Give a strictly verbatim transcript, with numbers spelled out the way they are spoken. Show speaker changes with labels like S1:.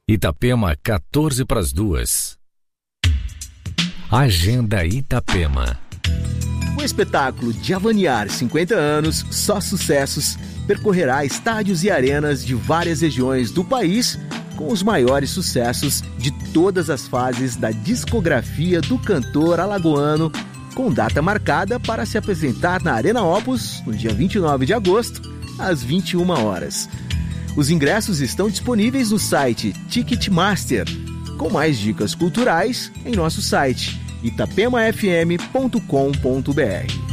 S1: Itapema, quatorze para as duas. Agenda Itapema.
S2: O espetáculo Diavaniar cinquenta anos, só sucessos, percorrerá estádios e arenas de várias regiões do país com os maiores sucessos de todas as fases da discografia do cantor alagoano, com data marcada para se apresentar na Arena Opus no dia vinte e nove de agosto, às vinte e uma horas. Os ingressos estão disponíveis no site Ticketmaster, com mais dicas culturais em nosso site itapema f m ponto com ponto b r.